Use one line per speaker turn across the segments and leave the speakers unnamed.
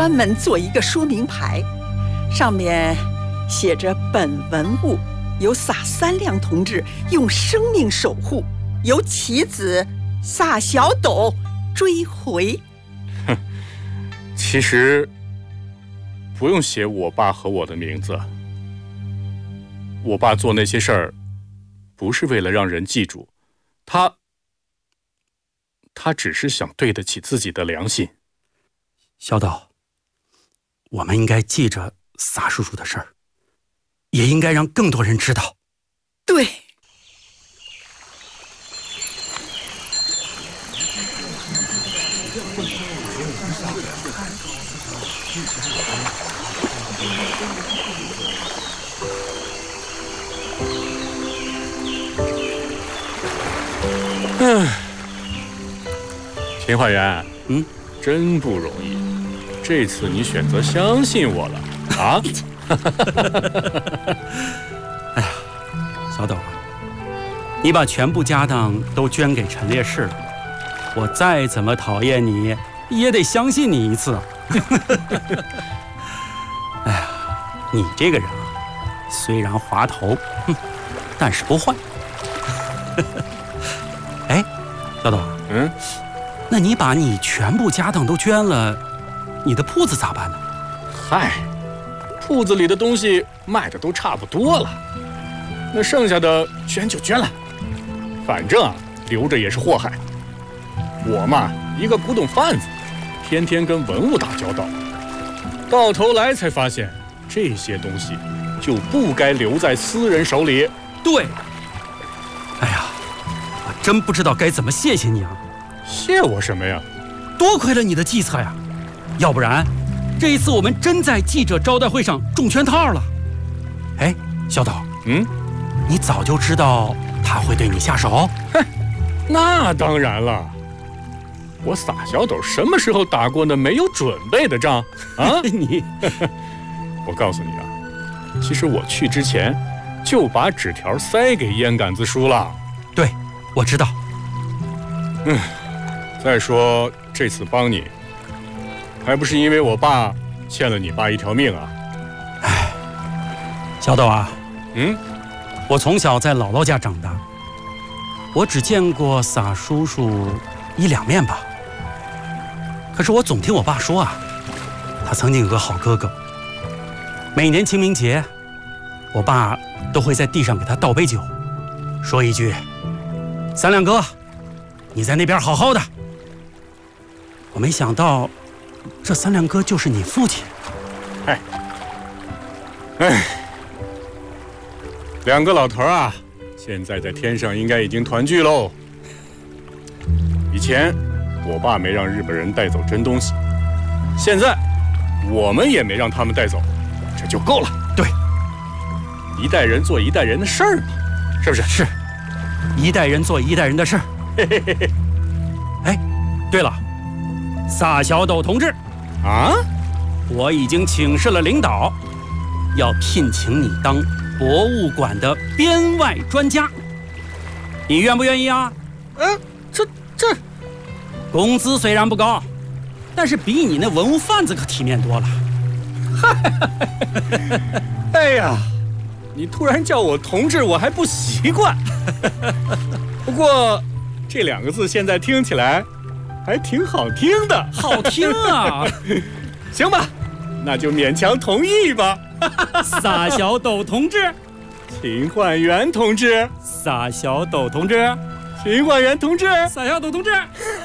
专门做一个说明牌，上面写着本文物由撒三亮同志用生命守护，由其子撒小斗追回。
其实不用写我爸和我的名字，我爸做那些事儿不是为了让人记住，他只是想对得起自己的良心。
小斗，我们应该记着撒叔叔的事儿，也应该让更多人知道。
对。
秦焕元，真不容易，这次你选择相信我了啊！
哎呀，小斗啊，你把全部家当都捐给陈烈士了，我再怎么讨厌你，也得相信你一次啊！哎呀，你这个人啊，虽然滑头，但是不坏。哎，小斗，那你把你全部家当都捐了，你的铺子咋办呢？
嗨，铺子里的东西卖的都差不多了，那剩下的捐就捐了，反正啊，留着也是祸害。我嘛，一个古董贩子，天天跟文物打交道，到头来才发现这些东西就不该留在私人手里。
对。哎呀，我真不知道该怎么谢谢你啊！
谢我什么呀？
多亏了你的计策呀，要不然这一次我们真在记者招待会上中圈套了。哎，小斗，你早就知道他会对你下手？
哼，那当然了，我撒小斗什么时候打过那没有准备的仗啊？
你，
我告诉你啊，其实我去之前就把纸条塞给烟杆子叔了。
对，我知道。
再说这次帮你，还不是因为我爸欠了你爸一条命啊？
哎，小斗啊，我从小在姥姥家长大，我只见过撒叔叔1、2面吧。可是我总听我爸说啊，他曾经有个好哥哥，每年清明节，我爸都会在地上给他倒杯酒，说一句：“三亮哥，你在那边好好的。”我没想到，这三亮哥就是你父亲。
两个老头啊，现在在天上应该已经团聚喽。以前我爸没让日本人带走真东西，现在我们也没让他们带走，这就够了。
对，
一代人做一代人的事儿嘛，是不是？
是，一代人做一代人的事儿。哎，对了，撒小斗同志
啊，
我已经请示了领导，要聘请你当博物馆的编外专家，你愿不愿意啊？
这
工资虽然不高，但是比你那文物贩子可体面多了。
哎呀，你突然叫我同志，我还不习惯。不过这2个字现在听起来还挺好听的。
好听啊！
行吧，那就勉强同意吧。
撒小斗同志，
秦焕元同志，
撒小斗同志，
秦焕元同志，
撒小斗同志。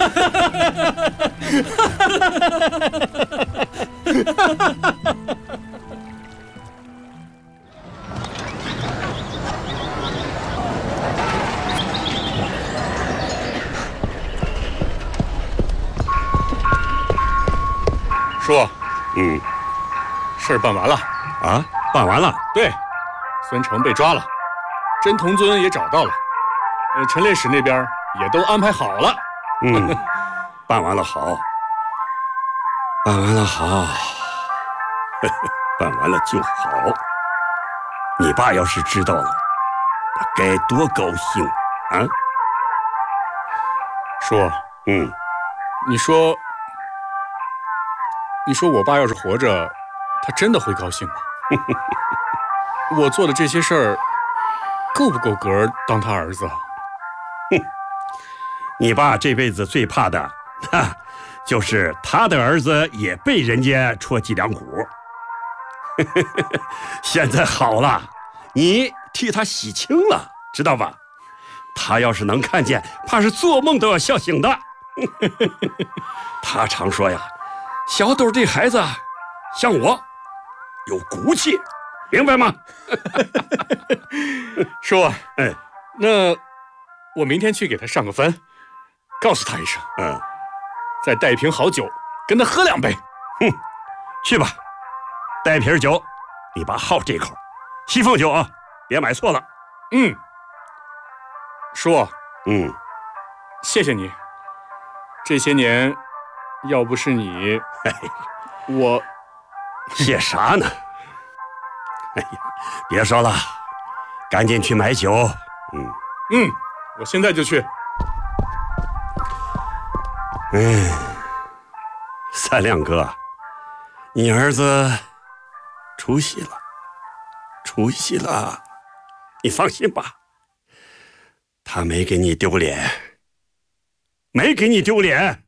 叔，事儿办完了
啊？办完了？
对，孙成被抓了，真童尊也找到了，陈烈士那边也都安排好了。
办完了好，办完了好，办完了就好。你爸要是知道了，该多高兴啊！
叔，你说你说我爸要是活着，他真的会高兴吗？我做的这些事儿，够不够格当他儿子？
你爸这辈子最怕的，就是他的儿子也被人家戳脊梁骨。现在好了，你替他洗清了，知道吧？他要是能看见，怕是做梦都要笑醒的。他常说呀，小豆这孩子像我，有骨气，明白吗？
叔，
哎，
那我明天去给他上个坟，告诉他一声，再带一瓶好酒，跟他喝2杯。
去吧，带瓶酒，你爸好这口，西凤酒啊，别买错了。
叔，谢谢你。这些年，要不是你，我
谢啥呢？哎呀，别说了，赶紧去买酒。
我现在就去。
三亮哥，你儿子出息了，出息了，你放心吧，他没给你丢脸，没给你丢脸。